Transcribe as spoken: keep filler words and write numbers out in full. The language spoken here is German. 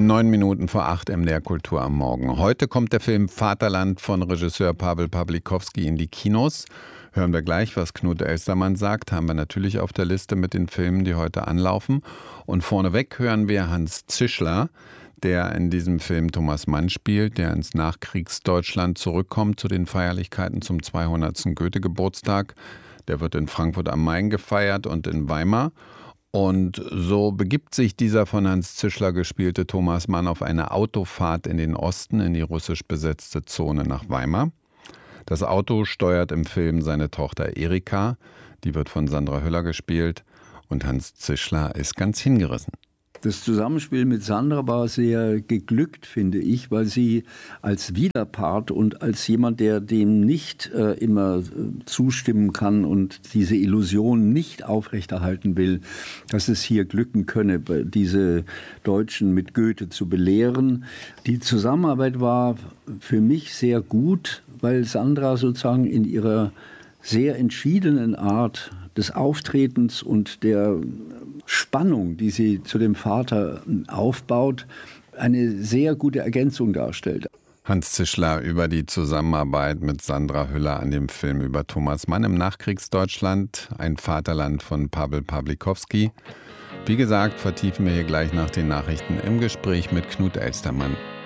Neun Minuten vor acht M D R Kultur am Morgen. Heute kommt der Film Vaterland von Regisseur Pawel Pawlikowski in die Kinos. Hören wir gleich, was Knut Elstermann sagt, haben wir natürlich auf der Liste mit den Filmen, die heute anlaufen. Und vorneweg hören wir Hans Zischler, der in diesem Film Thomas Mann spielt, der ins Nachkriegsdeutschland zurückkommt zu den Feierlichkeiten zum zweihundertsten Goethe-Geburtstag. Der wird in Frankfurt am Main gefeiert und in Weimar. Und so begibt sich dieser von Hans Zischler gespielte Thomas Mann auf eine Autofahrt in den Osten, in die russisch besetzte Zone nach Weimar. Das Auto steuert im Film seine Tochter Erika, die wird von Sandra Hüller gespielt, und Hans Zischler ist ganz hingerissen. Das Zusammenspiel mit Sandra war sehr geglückt, finde ich, weil sie als Widerpart und als jemand, der dem nicht äh, immer äh, zustimmen kann und diese Illusion nicht aufrechterhalten will, dass es hier glücken könne, diese Deutschen mit Goethe zu belehren. Die Zusammenarbeit war für mich sehr gut, weil Sandra sozusagen in ihrer sehr entschiedenen Art des Auftretens und der Spannung, die sie zu dem Vater aufbaut, eine sehr gute Ergänzung darstellt. Hans Zischler über die Zusammenarbeit mit Sandra Hüller an dem Film über Thomas Mann im Nachkriegsdeutschland, ein Vaterland von Pawel Pawlikowski. Wie gesagt, vertiefen wir hier gleich nach den Nachrichten im Gespräch mit Knut Elstermann.